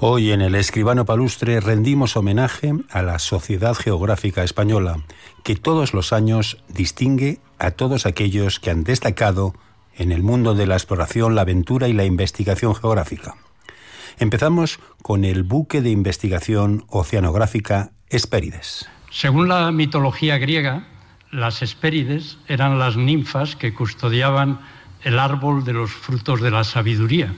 Hoy en el Escribano Palustre rendimos homenaje a la Sociedad Geográfica Española, que todos los años distingue a todos aquellos que han destacado en el mundo de la exploración, la aventura y la investigación geográfica. Empezamos con el buque de investigación oceanográfica Hespérides. Según la mitología griega, las Hespérides eran las ninfas que custodiaban el árbol de los frutos de la sabiduría.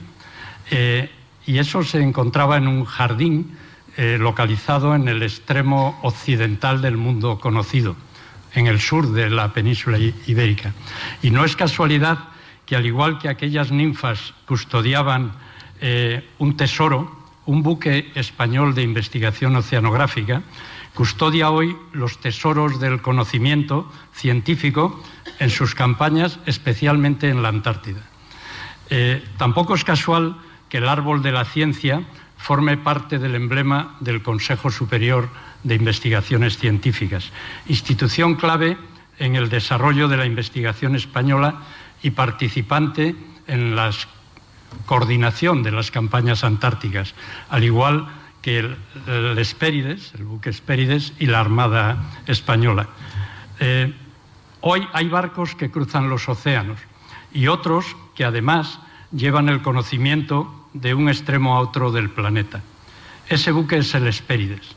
Y eso se encontraba en un jardín localizado en el extremo occidental del mundo conocido, en el sur de la península ibérica. Y no es casualidad que, al igual que aquellas ninfas custodiaban un tesoro, un buque español de investigación oceanográfica custodia hoy los tesoros del conocimiento científico en sus campañas, especialmente en la Antártida. Tampoco es casual que el árbol de la ciencia forme parte del emblema del Consejo Superior de Investigaciones Científicas, institución clave en el desarrollo de la investigación española y participante en la coordinación de las campañas antárticas, al igual que el Hespérides, el buque Hespérides y la Armada Española. Hoy hay barcos que cruzan los océanos y otros que además llevan el conocimiento de un extremo a otro del planeta. Ese buque es el Hespérides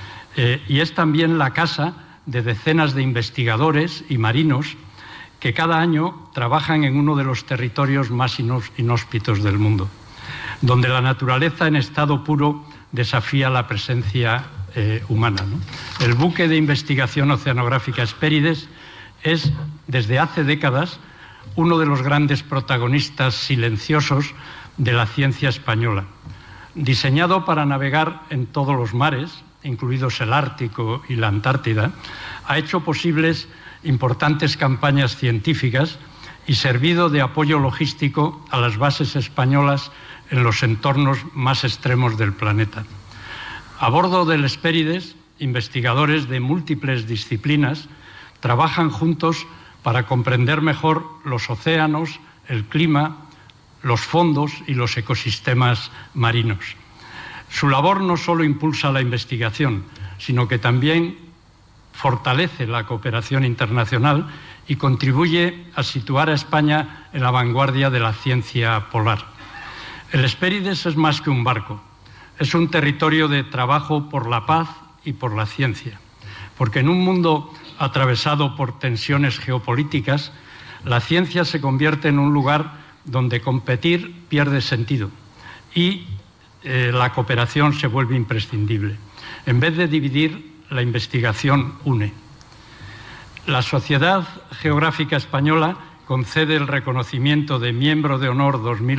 y es también la casa de decenas de investigadores y marinos que cada año trabajan en uno de los territorios más inhóspitos del mundo, donde la naturaleza en estado puro desafía la presencia humana, ¿no? El buque de investigación oceanográfica Hespérides es, desde hace décadas, uno de los grandes protagonistas silenciosos de la ciencia española. Diseñado para navegar en todos los mares, incluidos el Ártico y la Antártida, ha hecho posibles importantes campañas científicas y servido de apoyo logístico a las bases españolas en los entornos más extremos del planeta. A bordo del Hespérides, investigadores de múltiples disciplinas trabajan juntos para comprender mejor los océanos, el clima, los fondos y los ecosistemas marinos. Su labor no solo impulsa la investigación, sino que también fortalece la cooperación internacional y contribuye a situar a España en la vanguardia de la ciencia polar. El Hespérides es más que un barco, es un territorio de trabajo por la paz y por la ciencia, porque en un mundo atravesado por tensiones geopolíticas, la ciencia se convierte en un lugar donde competir pierde sentido y la cooperación se vuelve imprescindible. En vez de dividir, la investigación une. La Sociedad Geográfica Española concede el reconocimiento de Miembro de Honor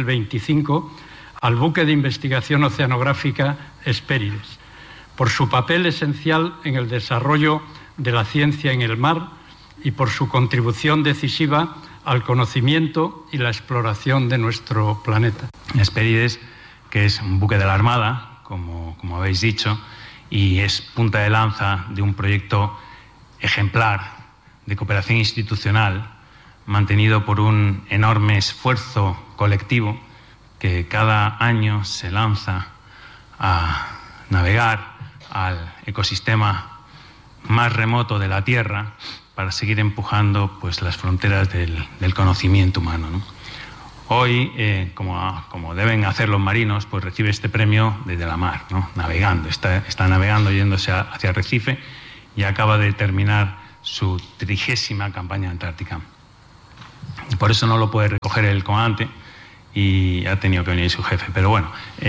2025 al buque de investigación oceanográfica Hespérides, por su papel esencial en el desarrollo de la ciencia en el mar y por su contribución decisiva al conocimiento y la exploración de nuestro planeta. Hespérides, que es un buque de la Armada, como habéis dicho, y es punta de lanza de un proyecto ejemplar de cooperación institucional mantenido por un enorme esfuerzo colectivo que cada año se lanza a navegar al ecosistema más remoto de la Tierra para seguir empujando pues, las fronteras del conocimiento humano, ¿no? Hoy, como deben hacer los marinos, pues recibe este premio desde la mar, ¿no? Navegando, está navegando yéndose hacia Arrecife y acaba de terminar su 30ª campaña antártica. Por eso no lo puede recoger el comandante y ha tenido que venir su jefe. Pero bueno,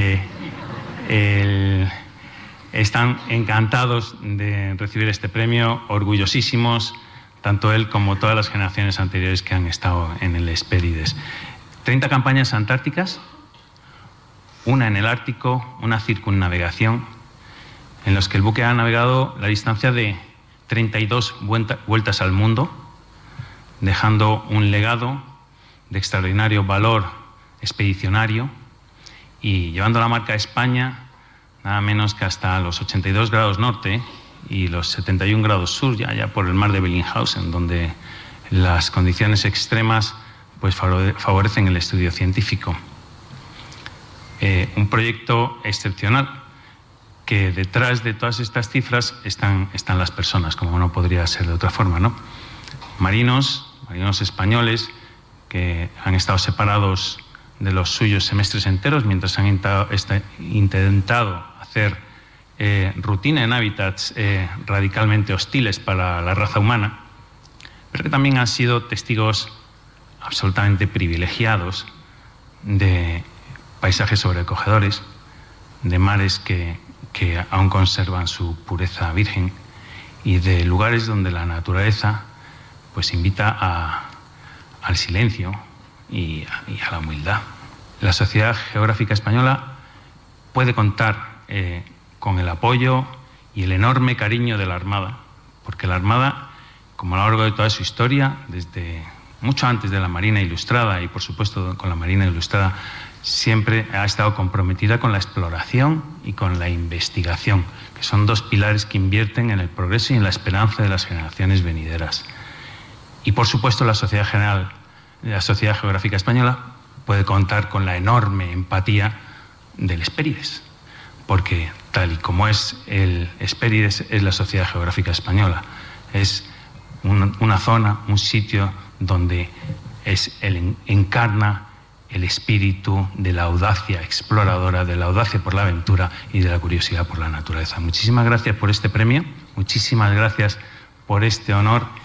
están encantados de recibir este premio, orgullosísimos, tanto él como todas las generaciones anteriores que han estado en el Hespérides. 30 campañas antárticas, una en el Ártico, una circunnavegación, en los que el buque ha navegado la distancia de 32 vueltas al mundo, dejando un legado de extraordinario valor expedicionario y llevando la marca a España nada menos que hasta los 82 grados norte y los 71 grados sur, ya por el mar de Bellingshausen, donde las condiciones extremas pues favorecen el estudio científico. Un proyecto excepcional, que detrás de todas estas cifras están las personas, como no podría ser de otra forma, ¿no? Marinos españoles que han estado separados de los suyos semestres enteros mientras han intentado hacer rutina en hábitats radicalmente hostiles para la raza humana, pero que también han sido testigos absolutamente privilegiados de paisajes sobrecogedores, de mares que aún conservan su pureza virgen y de lugares donde la naturaleza pues invita al silencio y a la humildad. La Sociedad Geográfica Española puede contar con el apoyo y el enorme cariño de la Armada, porque la Armada, como a lo largo de toda su historia, desde mucho antes de la Marina Ilustrada y por supuesto con la Marina Ilustrada, siempre ha estado comprometida con la exploración y con la investigación, que son dos pilares que invierten en el progreso y en la esperanza de las generaciones venideras. Y por supuesto la Sociedad Geográfica Española puede contar con la enorme empatía del Hespérides, porque tal y como es el Hespérides, es la Sociedad Geográfica Española. Es una zona, un sitio donde encarna el espíritu de la audacia exploradora, de la audacia por la aventura y de la curiosidad por la naturaleza. Muchísimas gracias por este premio, muchísimas gracias por este honor